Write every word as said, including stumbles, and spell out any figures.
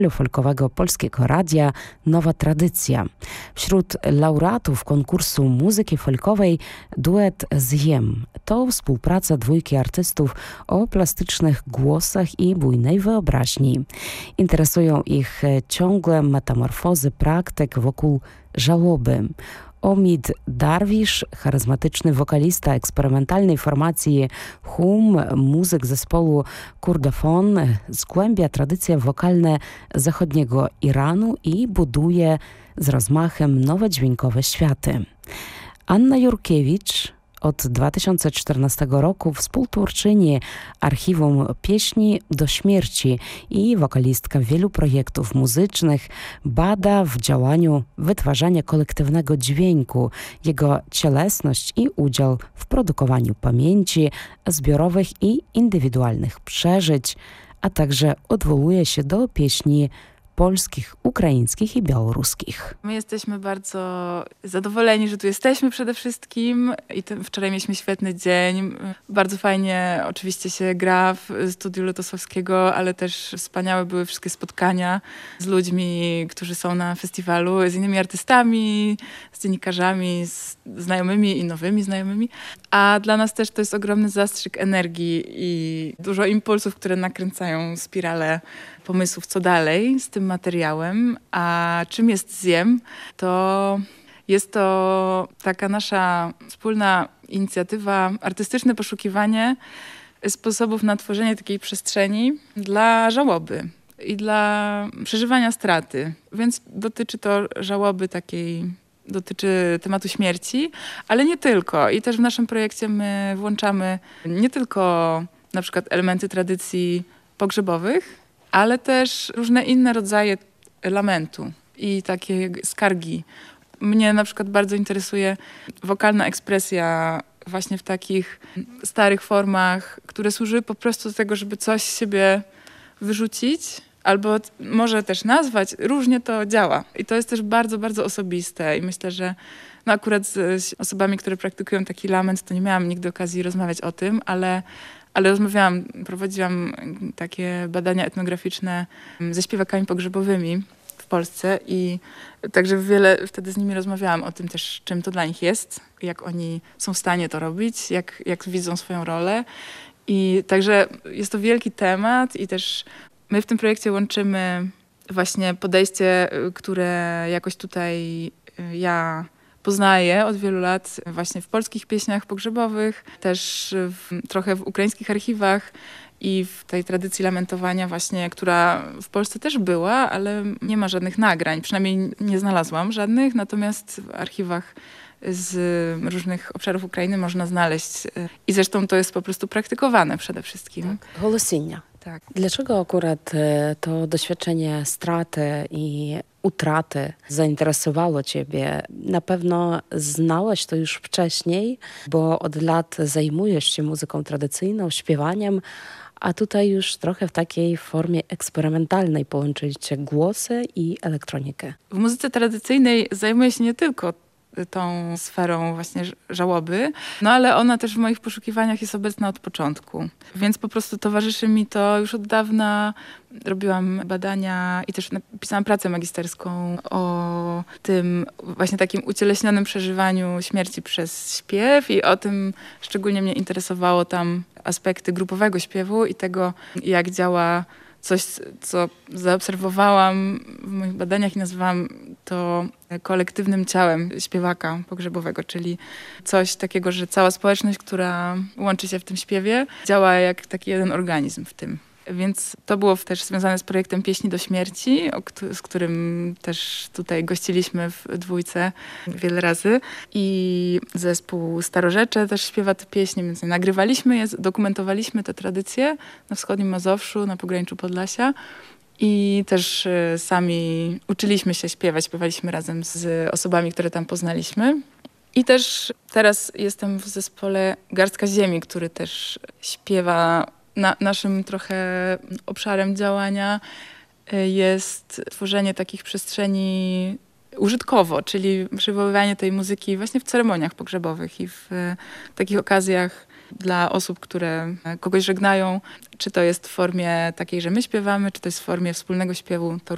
folkowego Polskiego Radia Nowa Tradycja. Wśród laureatów konkursu muzyki folkowej duet Zjem. To współpraca dwójki artystów o plastycznych głosach i bujnej wyobraźni. Interesują ich ciągłe metamorfozy praktyk wokół żałoby. Omid Darwisz, charyzmatyczny wokalista eksperymentalnej formacji Hum, muzyk zespołu Kurdofon, zgłębia tradycje wokalne zachodniego Iranu i buduje z rozmachem nowe dźwiękowe światy. Anna Jurkiewicz, od dwa tysiące czternastego roku współtwórczyni Archiwum Pieśni do Śmierci i wokalistka wielu projektów muzycznych, bada w działaniu wytwarzania kolektywnego dźwięku, jego cielesność i udział w produkowaniu pamięci, zbiorowych i indywidualnych przeżyć, a także odwołuje się do pieśni polskich, ukraińskich i białoruskich. My jesteśmy bardzo zadowoleni, że tu jesteśmy przede wszystkim i ten, wczoraj mieliśmy świetny dzień. Bardzo fajnie oczywiście się gra w studiu Lotosławskiego, ale też wspaniałe były wszystkie spotkania z ludźmi, którzy są na festiwalu, z innymi artystami, z dziennikarzami, z znajomymi i nowymi znajomymi. A dla nas też to jest ogromny zastrzyk energii i dużo impulsów, które nakręcają spiralę pomysłów, co dalej z tym materiałem. A czym jest Zjem? To jest to taka nasza wspólna inicjatywa, artystyczne poszukiwanie sposobów na tworzenie takiej przestrzeni dla żałoby i dla przeżywania straty. Więc dotyczy to żałoby takiej, dotyczy tematu śmierci, ale nie tylko. I też w naszym projekcie my włączamy nie tylko na przykład elementy tradycji pogrzebowych, ale też różne inne rodzaje lamentu i takie skargi. Mnie na przykład bardzo interesuje wokalna ekspresja właśnie w takich starych formach, które służyły po prostu do tego, żeby coś z siebie wyrzucić, albo może też nazwać. Różnie to działa. I to jest też bardzo, bardzo osobiste. I myślę, że no akurat z osobami, które praktykują taki lament, to nie miałam nigdy okazji rozmawiać o tym, ale Ale rozmawiałam, prowadziłam takie badania etnograficzne ze śpiewakami pogrzebowymi w Polsce i także wiele wtedy z nimi rozmawiałam o tym też, czym to dla nich jest, jak oni są w stanie to robić, jak, jak widzą swoją rolę. I także jest to wielki temat i też my w tym projekcie łączymy właśnie podejście, które jakoś tutaj ja poznaję od wielu lat właśnie w polskich pieśniach pogrzebowych, też w, trochę w ukraińskich archiwach i w tej tradycji lamentowania właśnie, która w Polsce też była, ale nie ma żadnych nagrań, przynajmniej nie znalazłam żadnych, natomiast w archiwach z różnych obszarów Ukrainy można znaleźć. I zresztą to jest po prostu praktykowane przede wszystkim. Tak. Голосіння. Tak. Dlaczego akurat to doświadczenie straty i utraty zainteresowało ciebie? Na pewno znałaś to już wcześniej, bo od lat zajmujesz się muzyką tradycyjną, śpiewaniem, a tutaj już trochę w takiej formie eksperymentalnej połączycie głosy i elektronikę. W muzyce tradycyjnej zajmuję się nie tylko tą sferą właśnie żałoby, no ale ona też w moich poszukiwaniach jest obecna od początku. Więc po prostu towarzyszy mi to już od dawna. Robiłam badania i też napisałam pracę magisterską o tym właśnie takim ucieleśnionym przeżywaniu śmierci przez śpiew i o tym szczególnie mnie interesowało tam aspekty grupowego śpiewu i tego, jak działa coś, co zaobserwowałam w moich badaniach i nazywałam to kolektywnym ciałem śpiewaka pogrzebowego, czyli coś takiego, że cała społeczność, która łączy się w tym śpiewie, działa jak taki jeden organizm w tym. Więc to było też związane z projektem Pieśni do Śmierci, z którym też tutaj gościliśmy w dwójce wiele razy. I zespół Starorzecze też śpiewa te pieśni, więc nagrywaliśmy je, dokumentowaliśmy te tradycje na wschodnim Mazowszu, na pograniczu Podlasia. I też sami uczyliśmy się śpiewać, śpiewaliśmy razem z osobami, które tam poznaliśmy. I też teraz jestem w zespole Garstka Ziemi, który też śpiewa. Na, naszym trochę obszarem działania jest tworzenie takich przestrzeni użytkowo, czyli przywoływanie tej muzyki właśnie w ceremoniach pogrzebowych i w takich okazjach dla osób, które kogoś żegnają. Czy to jest w formie takiej, że my śpiewamy, czy to jest w formie wspólnego śpiewu, to